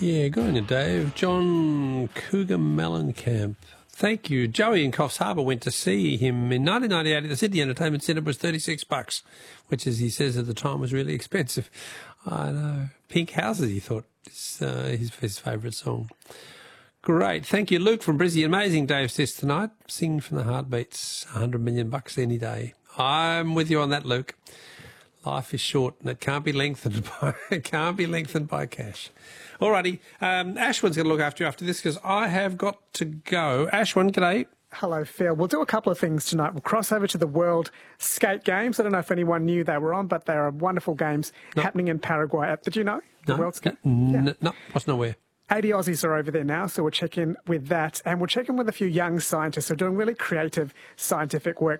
Yeah, good on you, Dave. John Cougar Mellencamp. Thank you. Joey in Coffs Harbour went to see him in 1998 at the Sydney Entertainment Centre. It was $36, which, as he says at the time, was really expensive. I know. Pink Houses, he thought, is his favourite song. Great. Thank you, Luke from Brizzy. Amazing Dave says tonight. Sing from the Heartbeats. $100 million any day. I'm with you on that, Luke. Life is short and it can't be lengthened by cash. Alrighty, Ashwin's going to look after you after this because I have got to go. Ashwin, g'day. Hello, Phil. We'll do a couple of things tonight. We'll cross over to the World Skate Games. I don't know if anyone knew they were on, but they are wonderful games happening in Paraguay. Did you know? The World Skate? No, wasn't aware. 80 Aussies are over there now, so we'll check in with that. And we'll check in with a few young scientists who are doing really creative scientific work.